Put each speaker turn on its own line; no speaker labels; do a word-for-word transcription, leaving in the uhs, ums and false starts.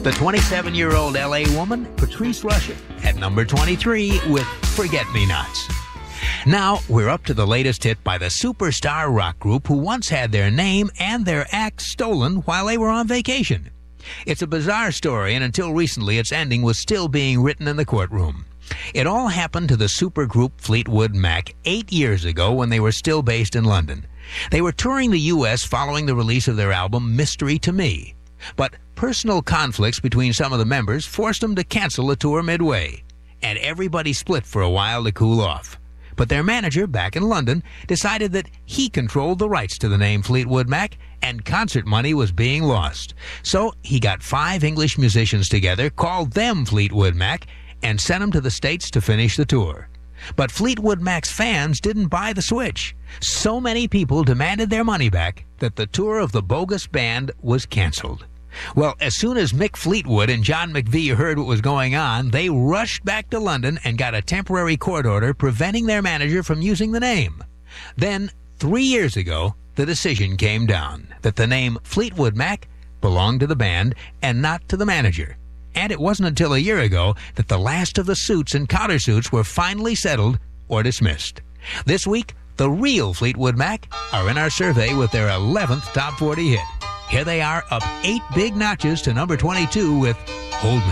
The twenty-seven-year-old L A woman, Patrice Rushen, at number twenty-three with Forget-Me-Nots. Now, we're up to the latest hit by the superstar rock group who once had their name and their act stolen while they were on vacation. It's a bizarre story, and until recently, its ending was still being written in the courtroom. It all happened to the supergroup Fleetwood Mac eight years ago when they were still based in London. They were touring the U S following the release of their album Mystery to Me. But personal conflicts between some of the members forced them to cancel the tour midway, and everybody split for a while to cool off. But their manager back in London decided that he controlled the rights to the name Fleetwood Mac, and concert money was being lost. So he got five English musicians together, called them Fleetwood Mac, and sent them to the States to finish the tour. But Fleetwood Mac's fans didn't buy the switch. So many people demanded their money back that the tour of the bogus band was canceled. Well, as soon as Mick Fleetwood and John McVie heard what was going on, they rushed back to London and got a temporary court order preventing their manager from using the name. Then, three years ago, the decision came down that the name Fleetwood Mac belonged to the band and not to the manager. And it wasn't until a year ago that the last of the suits and countersuits were finally settled or dismissed. This week, the real Fleetwood Mac are in our survey with their eleventh top forty hit. Here they are, up eight big notches to number twenty-two with Hold Me.